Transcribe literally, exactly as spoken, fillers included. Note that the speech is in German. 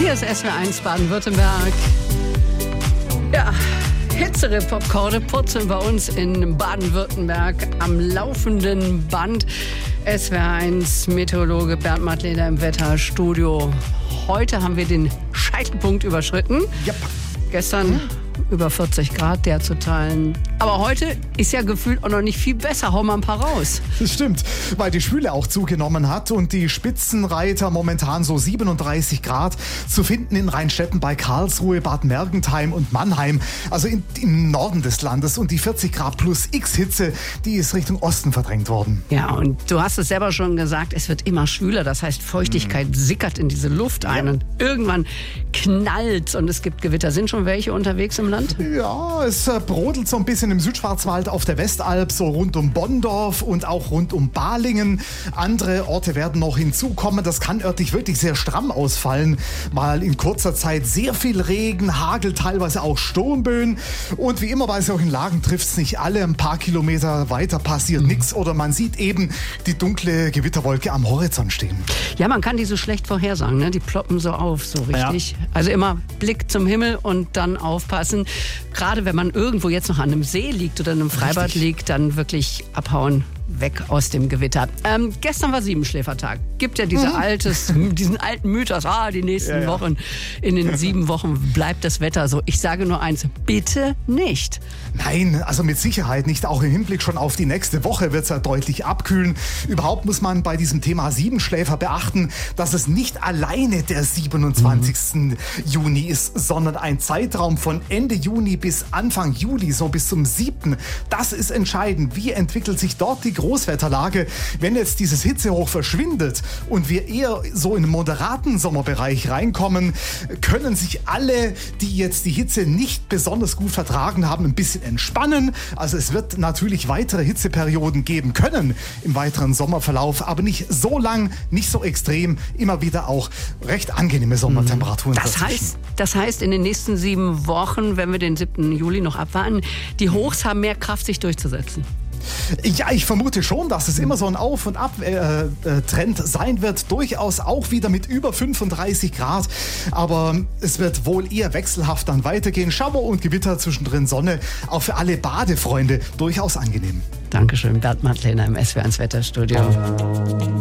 Hier ist S W R eins Baden-Württemberg. Ja, Hitzerekorde purzeln bei uns in Baden-Württemberg am laufenden Band. S W R eins Meteorologe Bernd Mattleder im Wetterstudio. Heute haben wir den Scheitelpunkt überschritten. Yep. Gestern hm. über vierzig Grad, der zu teilen. Aber heute ist ja gefühlt auch noch nicht viel besser. Hau mal ein paar raus. Das stimmt, weil die Schwüle auch zugenommen hat und die Spitzenreiter momentan so siebenunddreißig Grad zu finden in Rheinstetten bei Karlsruhe, Bad Mergentheim und Mannheim. Also in, im Norden des Landes. Und die vierzig Grad plus X Hitze, die ist Richtung Osten verdrängt worden. Ja, und du hast es selber schon gesagt, es wird immer schwüler. Das heißt, Feuchtigkeit hm. sickert in diese Luft ein. Ja. Und irgendwann knallt und es gibt Gewitter. Sind schon welche unterwegs im Land? Ja, es äh, brodelt so ein bisschen im Südschwarzwald auf der Westalb, so rund um Bonndorf und auch rund um Balingen. Andere Orte werden noch hinzukommen. Das kann örtlich wirklich sehr stramm ausfallen, weil in kurzer Zeit sehr viel Regen, Hagel, teilweise auch Sturmböen. Und wie immer bei solchen Lagen trifft es nicht alle. Ein paar Kilometer weiter passiert mhm. nichts oder man sieht eben die dunkle Gewitterwolke am Horizont stehen. Ja, man kann die so schlecht vorhersagen, ne? Die ploppen so auf, so richtig. Ja. Also immer Blick zum Himmel und dann aufpassen. Gerade wenn man irgendwo jetzt noch an einem See liegt oder in einem Freibad Richtig. liegt, dann wirklich abhauen, weg aus dem Gewitter. Ähm, gestern war Siebenschläfertag. Gibt ja diese mhm. altes, diesen alten Mythos, ah, die nächsten ja, ja. Wochen, in den sieben Wochen bleibt das Wetter so. Ich sage nur eins, bitte nicht. Nein, also mit Sicherheit nicht. Auch im Hinblick schon auf die nächste Woche wird es ja deutlich abkühlen. Überhaupt muss man bei diesem Thema Siebenschläfer beachten, dass es nicht alleine der siebenundzwanzigsten Mhm. Juni ist, sondern ein Zeitraum von Ende Juni bis Anfang Juli, so bis zum siebten Das ist entscheidend. Wie entwickelt sich dort die Großwetterlage? Wenn jetzt dieses Hitzehoch verschwindet und wir eher so in einen moderaten Sommerbereich reinkommen, können sich alle, die jetzt die Hitze nicht besonders gut vertragen haben, ein bisschen entspannen. Also es wird natürlich weitere Hitzeperioden geben können im weiteren Sommerverlauf, aber nicht so lang, nicht so extrem, immer wieder auch recht angenehme Sommertemperaturen. Das heißt, das heißt, in den nächsten sieben Wochen, wenn wir den siebten Juli noch abwarten, die Hochs haben mehr Kraft, sich durchzusetzen. Ja, ich vermute schon, dass es immer so ein Auf- und Ab-Trend äh, sein wird. Durchaus auch wieder mit über fünfunddreißig Grad. Aber es wird wohl eher wechselhaft dann weitergehen. Schauer und Gewitter, zwischendrin Sonne. Auch für alle Badefreunde durchaus angenehm. Dankeschön, Bernd Mattleder im S W R eins Wetterstudio.